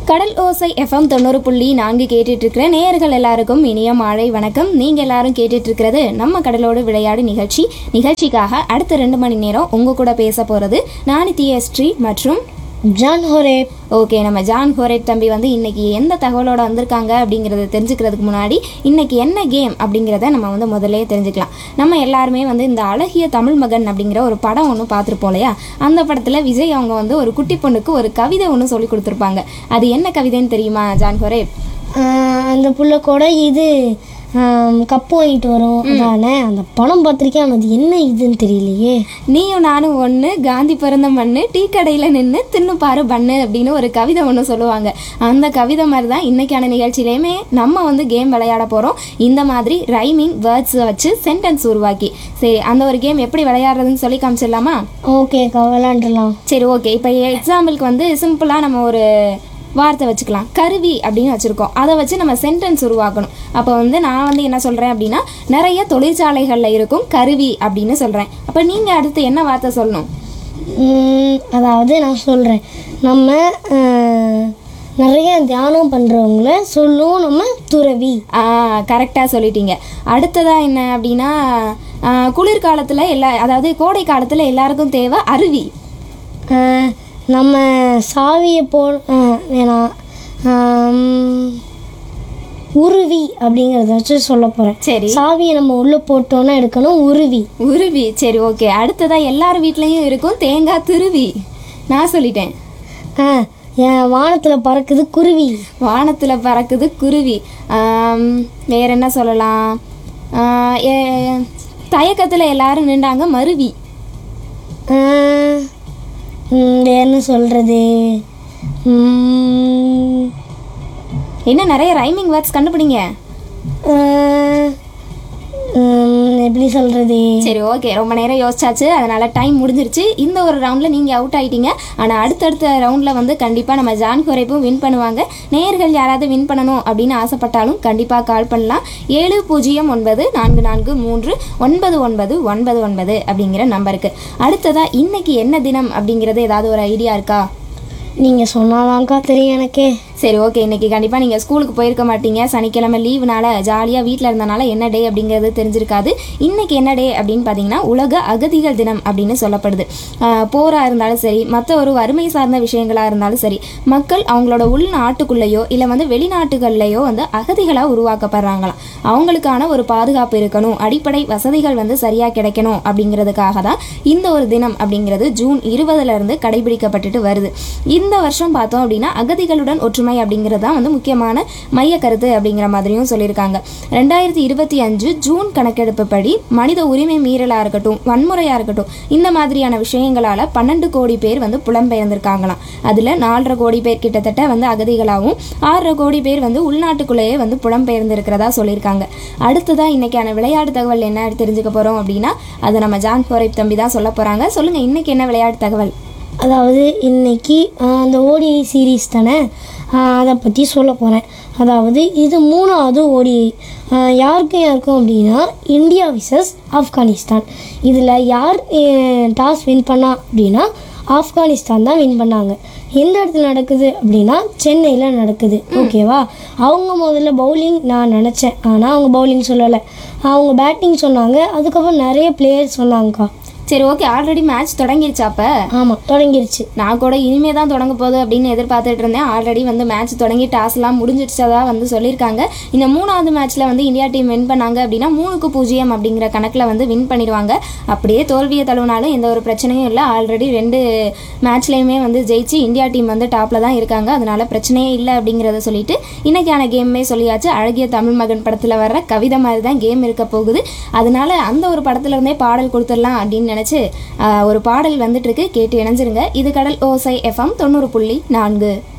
கடல் ஓசை எஃப்எம் 90.4 கேட்டுட்டு இருக்கிற நேயர்கள் எல்லாருக்கும் இனிய மாலை வணக்கம். நீங்க எல்லாரும் கேட்டுட்டு இருக்கிறது நம்ம கடலோடு விளையாடு நிகழ்ச்சிக்காக அடுத்த 2 மணி நேரம் உங்க கூட பேச போறது நான் தியஸ்ரீ மற்றும் ஜான் ஹோரேப். ஓகே, நம்ம ஜான் ஹோரேப் தம்பி வந்து இன்னைக்கு எந்த தகவலோட வந்திருக்காங்க அப்படிங்கிறத தெரிஞ்சுக்கிறதுக்கு முன்னாடி இன்னைக்கு என்ன கேம் அப்படிங்கிறத நம்ம வந்து முதல்ல தெரிஞ்சுக்கலாம். நம்ம எல்லாருமே வந்து இந்த அழகிய தமிழ் மகன் அப்படிங்கிற ஒரு படம் ஒன்று பார்த்துருப்போம் இல்லையா? அந்த படத்தில் விஜய் அவங்க வந்து ஒரு குட்டி பொண்ணுக்கு ஒரு கவிதை ஒன்று சொல்லி கொடுத்துருப்பாங்க. அது என்ன கவிதைன்னு தெரியுமா ஜான் ஹோரேப்? அந்த புள்ள கூட இது கப்பு வாங்கிட்டு வரும் அதானே? அந்த படம் பார்த்துருக்கேன், அது என்ன இதுன்னு தெரியலையே. நீயும் நானும் ஒன்று, காந்தி பிறந்த மண்ணு, டீ கடையில் நின்று தின்னு பாரு பண்ணு அப்படின்னு ஒரு கவிதை ஒன்று சொல்லுவாங்க. அந்த கவிதை மாதிரி தான் இன்னைக்கான நிகழ்ச்சியிலையுமே நம்ம வந்து கேம் விளையாட போகிறோம். இந்த மாதிரி ரைமிங் வேர்ட்ஸை வச்சு சென்டென்ஸ் உருவாக்கி. சரி, அந்த ஒரு கேம் எப்படி விளையாடுறதுன்னு சொல்லி காமிச்சிடலாமா? ஓகேக்கா, விளையாண்டுலாம். சரி, ஓகே. இப்போ எக்ஸாம்பிளுக்கு வந்து சிம்பிளாக நம்ம ஒரு வார்த்தை வச்சுக்கலாம். கருவி அப்படின்னு வச்சுருக்கோம். அதை வச்சு நம்ம சென்டென்ஸ் உருவாக்கணும். அப்போ வந்து நான் வந்து என்ன சொல்கிறேன் அப்படின்னா, நிறைய தொழிற்சாலைகளில் இருக்கும் கருவி அப்படின்னு சொல்கிறேன். அப்போ நீங்கள் அடுத்து என்ன வார்த்தை சொல்லணும்? அதாவது நான் சொல்கிறேன், நம்ம நிறைய தியானம் பண்ணுறவங்கள சொல்லுவோம் நம்ம துறவி. கரெக்டாக சொல்லிட்டீங்க. அடுத்ததாக என்ன அப்படின்னா, குளிர்காலத்தில் அதாவது கோடை காலத்தில் எல்லாருக்கும் தேவை அருவி. நம்ம சாவியை வேணாம், உருவி அப்படிங்கிறத வச்சு சொல்ல போகிறேன். சரி, சாவியை நம்ம உள்ளே போட்டோன்னா எடுக்கணும், உருவி. சரி, ஓகே. அடுத்ததாக எல்லார் வீட்லேயும் இருக்கும் தேங்காய் துருவி. நான் சொல்லிட்டேன். வானத்தில் பறக்குது குருவி. வானத்தில் பறக்குது குருவி. வேற என்ன சொல்லலாம்? தயக்கத்தில் எல்லாரும் நின்றாங்க மருவி. என்ன சொல்கிறது? என்ன நிறைய ரைமிங் வேர்ட்ஸ் கண்டுபிடிங்க. எப்படி சொல்கிறது? சரி, ஓகே. ரொம்ப நேரம் யோசிச்சாச்சு, அதனால் டைம் முடிஞ்சிருச்சு. இந்த ஒரு ரவுண்டில் நீங்கள் அவுட் ஆகிட்டீங்க. ஆனால் அடுத்தடுத்த ரவுண்டில் வந்து கண்டிப்பாக நம்ம ஜான் ஹோரேப்பும் வின் பண்ணுவாங்க. நேயர்கள் யாராவது வின் பண்ணணும் அப்படின்னு ஆசைப்பட்டாலும் கண்டிப்பாக கால் பண்ணலாம். 7094439999 அப்படிங்கிற நம்பருக்கு. அடுத்ததாக இன்னைக்கு என்ன தினம் அப்படிங்கிறது ஏதாவது ஒரு ஐடியா இருக்கா? நீங்கள் சொன்னாதான்க்கா தெரியும் எனக்கே. சரி, ஓகே. இன்றைக்கி கண்டிப்பாக நீங்கள் ஸ்கூலுக்கு போயிருக்க மாட்டீங்க. சனிக்கிழமை லீவுனால ஜாலியாக வீட்டில் இருந்தனால என்ன டே அப்படிங்கிறது தெரிஞ்சிருக்காது. இன்றைக்கி என்ன டே அப்படின்னு பார்த்தீங்கன்னா உலக அகதிகள் தினம் அப்படின்னு சொல்லப்படுது. போராக இருந்தாலும் சரி, மற்ற ஒரு வறுமை சார்ந்த விஷயங்களாக இருந்தாலும் சரி, மக்கள் அவங்களோட உள்நாட்டுக்குள்ளேயோ இல்லை வந்து வெளிநாட்டுகள்லையோ வந்து அகதிகளாக உருவாக்கப்படுறாங்களாம். அவங்களுக்கான ஒரு பாதுகாப்பு இருக்கணும், அடிப்படை வசதிகள் வந்து சரியாக கிடைக்கணும் அப்படிங்கிறதுக்காக தான் இந்த ஒரு தினம் அப்படிங்கிறது ஜூன் 20 கடைபிடிக்கப்பட்டுட்டு வருது. இந்த வருஷம் பார்த்தோம் அப்படின்னா அகதிகளுடன் ஒற்றுமை அப்படிங்கிறது தான் வந்து முக்கியமான மைய கருத்து அப்படிங்கிற மாதிரியும் சொல்லியிருக்காங்க. 2025 ஜூன் கணக்கெடுப்பு படி மனித உரிமை மீறலாக இருக்கட்டும், வன்முறையாக இருக்கட்டும், இந்த மாதிரியான விஷயங்களால் 12 கோடி பேர் வந்து புலம்பெயர்ந்திருக்காங்களாம். அதில் 4.5 கோடி பேர் கிட்டத்தட்ட வந்து அகதிகளாகவும் 6.5 கோடி பேர் வந்து உள்நாட்டுக்குள்ளேயே வந்து புலம்பெயர்ந்திருக்கிறதா சொல்லியிருக்காங்க. அடுத்ததான் இன்னைக்கான விளையாட்டு தகவல் என்ன தெரிஞ்சுக்க போகிறோம் அப்படின்னா, அதை நம்ம ஜான் ஹோரேப் தம்பி தான் சொல்ல போகிறாங்க. சொல்லுங்கள், இன்னைக்கு என்ன விளையாட்டு தகவல்? அதாவது இன்னைக்கு அந்த ஓடிஐ சீரீஸ் தானே, அதை பற்றி சொல்ல போகிறேன். அதாவது இது 3வது ஓடிஐ. யாருக்கும் அப்படின்னா இந்தியா விசஸ் ஆப்கானிஸ்தான். இதில் யார் டாஸ் வின் பண்ணா அப்படின்னா ஆப்கானிஸ்தான் தான் வின் பண்ணாங்க. எந்த இடத்துல நடக்குது அப்படின்னா சென்னையில் நடக்குது. ஓகேவா? அவங்க முதல்ல பவுலிங் நான் நினச்சேன், ஆனால் அவங்க பவுலிங் சொல்லலை, அவங்க பேட்டிங் சொன்னாங்க. அதுக்கப்புறம் நிறைய பிளேயர்ஸ் சொன்னாங்கக்கா. சரி, ஓகே. Already match தொடங்கிருச்சா? அப்போ ஆமாம், தொடங்கிருச்சு. நான் கூட இனிமே தான் தொடங்க போகுது அப்படின்னு எதிர்பார்த்துட்டு இருந்தேன். ஆல்ரெடி வந்து மேட்ச் தொடங்கி டாஸ்லாம் முடிஞ்சிடுச்சதா வந்து சொல்லியிருக்காங்க. இந்த 3வது மேட்ச்சில் வந்து இந்தியா டீம் வின் பண்ணாங்க அப்படின்னா 3-0 அப்படிங்கிற கணக்கில் வந்து வின் பண்ணிடுவாங்க. அப்படியே தோல்வியை தழுவினாலும் எந்த ஒரு பிரச்சனையும் இல்லை. ஆல்ரெடி 2 மேட்ச்லேயுமே வந்து ஜெயிச்சு இந்தியா டீம் வந்து டாப்பில் தான் இருக்காங்க. அதனால பிரச்சனையே இல்லை அப்படிங்கிறத சொல்லிட்டு இன்னைக்கான கேமே சொல்லியாச்சு. அழகிய தமிழ் மகன் படத்தில் வர்ற கவிதை மாதிரி தான் கேம் இருக்க போகுது. அதனால அந்த ஒரு படத்துல இருந்தே பாடல் கொடுத்துடலாம் அப்படின்னு நினச்சி ஒரு பாடல் வந்துட்டு இருக்கு. கேட்டு இணைஞ்சிருங்க. இது கடல் ஓசை எஃப்எம் 90.4.